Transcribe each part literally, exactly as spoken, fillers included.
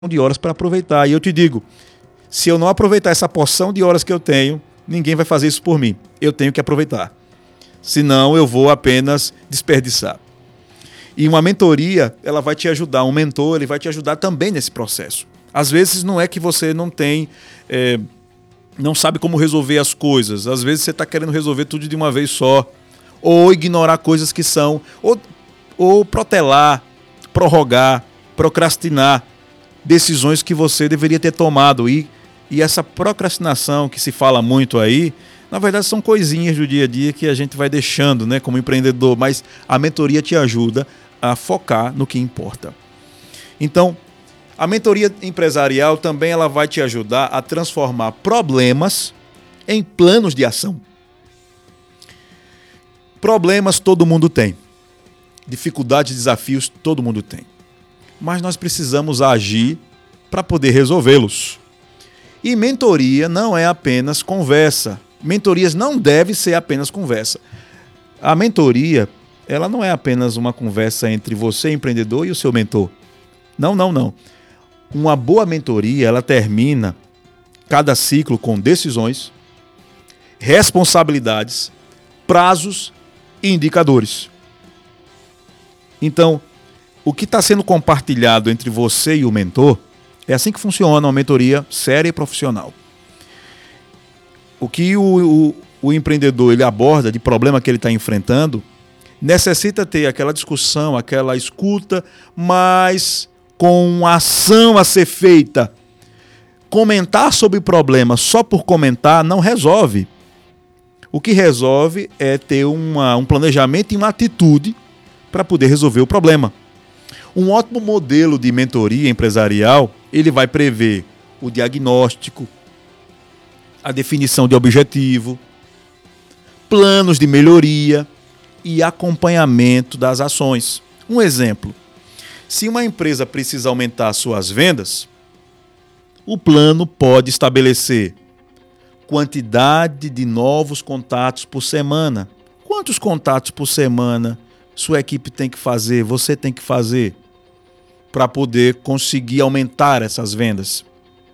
de horas para aproveitar. E eu te digo, se eu não aproveitar essa porção de horas que eu tenho, ninguém vai fazer isso por mim. Eu tenho que aproveitar. Senão eu vou apenas desperdiçar. E uma mentoria, ela vai te ajudar, um mentor, ele vai te ajudar também nesse processo. Às vezes não é que você não tem, é, não sabe como resolver as coisas. Às vezes você está querendo resolver tudo de uma vez só. Ou ignorar coisas que são, ou, ou protelar, prorrogar, procrastinar decisões que você deveria ter tomado. E, e essa procrastinação que se fala muito aí, na verdade são coisinhas do dia a dia que a gente vai deixando, né, como empreendedor, mas a mentoria te ajuda a focar no que importa. Então, a mentoria empresarial também ela vai te ajudar a transformar problemas em planos de ação. Problemas todo mundo tem. Dificuldades, desafios todo mundo tem. Mas nós precisamos agir para poder resolvê-los. E mentoria não é apenas conversa. Mentorias não devem ser apenas conversa. A mentoria, ela não é apenas uma conversa entre você, empreendedor, e o seu mentor. Não, não, não. Uma boa mentoria, ela termina cada ciclo com decisões, responsabilidades, prazos e indicadores. Então, o que está sendo compartilhado entre você e o mentor, é assim que funciona uma mentoria séria e profissional. O que o, o, o empreendedor ele aborda de problema que ele está enfrentando, necessita ter aquela discussão, aquela escuta, mas com ação a ser feita. Comentar sobre o problema só por comentar não resolve. O que resolve é ter uma, um planejamento e uma atitude para poder resolver o problema. Um ótimo modelo de mentoria empresarial, ele vai prever o diagnóstico, a definição de objetivo, planos de melhoria e acompanhamento das ações. Um exemplo, se uma empresa precisa aumentar suas vendas, o plano pode estabelecer quantidade de novos contatos por semana. Quantos contatos por semana sua equipe tem que fazer, você tem que fazer para poder conseguir aumentar essas vendas?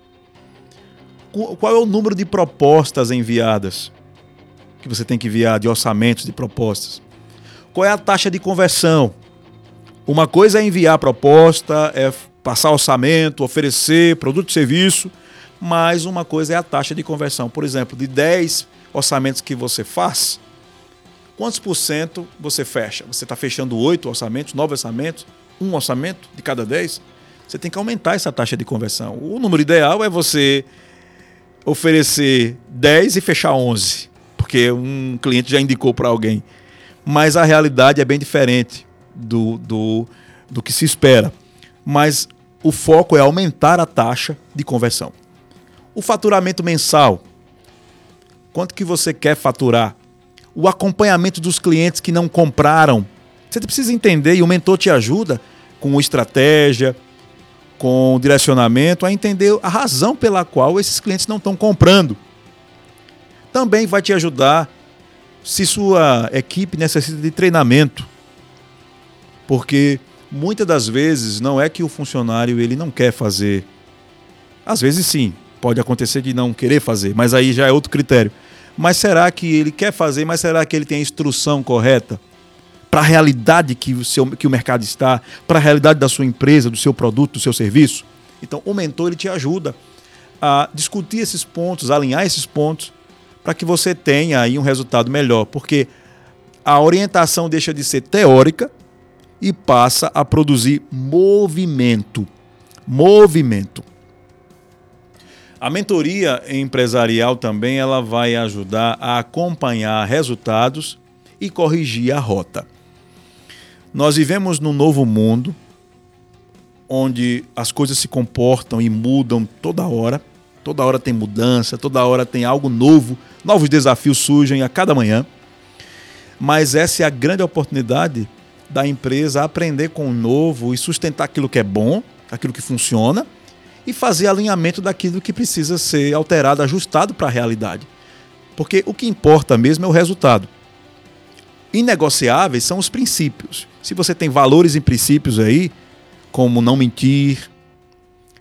Qual é o número de propostas enviadas que você tem que enviar, de orçamentos de propostas? Qual é a taxa de conversão? Uma coisa é enviar a proposta, é passar orçamento, oferecer produto e serviço, mas uma coisa é a taxa de conversão. Por exemplo, de dez orçamentos que você faz, quantos por cento você fecha? Você está fechando oito orçamentos, nove orçamentos, um orçamento de cada dez? Você tem que aumentar essa taxa de conversão. O número ideal é você oferecer dez e fechar onze, porque um cliente já indicou para alguém. Mas a realidade é bem diferente do, do, do que se espera. Mas o foco é aumentar a taxa de conversão. O faturamento mensal. Quanto que você quer faturar? O acompanhamento dos clientes que não compraram. Você precisa entender, e o mentor te ajuda com estratégia, com direcionamento, a entender a razão pela qual esses clientes não estão comprando. Também vai te ajudar se sua equipe necessita de treinamento. Porque muitas das vezes não é que o funcionário ele não quer fazer. Às vezes sim, pode acontecer de não querer fazer, mas aí já é outro critério. Mas será que ele quer fazer, mas será que ele tem a instrução correta para a realidade que o, seu, que o mercado está, para a realidade da sua empresa, do seu produto, do seu serviço? Então o mentor ele te ajuda a discutir esses pontos, alinhar esses pontos, para que você tenha aí um resultado melhor, porque a orientação deixa de ser teórica e passa a produzir movimento. Movimento. A mentoria empresarial também ela vai ajudar a acompanhar resultados e corrigir a rota. Nós vivemos num novo mundo onde as coisas se comportam e mudam toda hora. Toda hora tem mudança, toda hora tem algo novo, novos desafios surgem a cada manhã. Mas essa é a grande oportunidade da empresa aprender com o novo e sustentar aquilo que é bom, aquilo que funciona, e fazer alinhamento daquilo que precisa ser alterado, ajustado para a realidade. Porque o que importa mesmo é o resultado. Inegociáveis são os princípios. Se você tem valores e princípios aí, como não mentir,